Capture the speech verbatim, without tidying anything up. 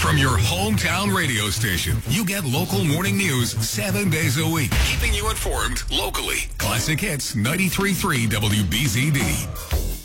From your hometown radio station, you get local morning news seven days a week, keeping you informed locally. Classic Hits ninety-three point three W B Z D.